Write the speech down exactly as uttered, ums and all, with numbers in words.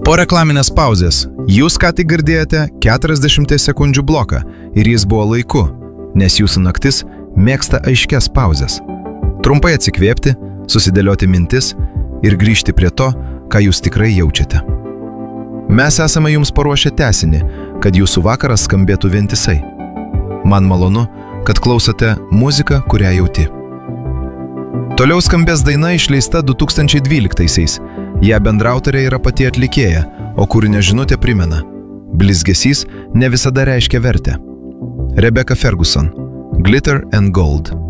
Po reklaminės pauzės jūs ką tik girdėjote keturiasdešimties sekundžių bloką ir jis buvo laiku, nes jūsų naktis mėgsta aiškias pauzes. Trumpai atsikvėpti, susidėlioti mintis ir grįžti prie to, ką jūs tikrai jaučiate. Mes esame jums paruošę tęsinį, kad jūsų vakaras skambėtų vientisai. Man malonu, kad klausote muziką, kurią jauti. Toliau skambės daina išleista du tūkstančiai dvyliktaisiais. Ja bendrautorė yra pati atlikėja, o kūrinio žinutė primena: blizgesys ne visada reiškia vertę. Rebecca Ferguson, Glitter and Gold.